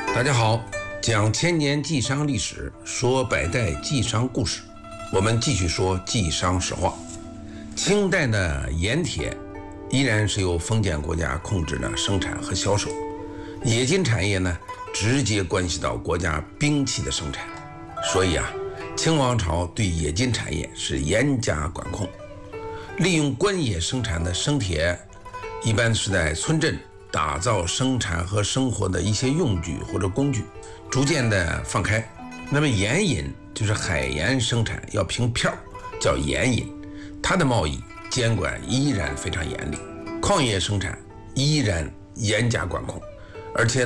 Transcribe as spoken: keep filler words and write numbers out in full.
大家好，讲千年晋商历史，说百代晋商故事。我们继续说晋商史话。清代的盐铁依然是由封建国家控制的生产和销售，冶金产业呢，直接关系到国家兵器的生产，所以啊，清王朝对冶金产业是严加管控。利用官冶生产的生铁，一般是在村镇打造生产和生活的一些用具或者工具，逐渐的放开。那么盐引就是海盐生产要凭票，叫盐引，它的贸易监管依然非常严厉，矿业生产依然严加管控，而且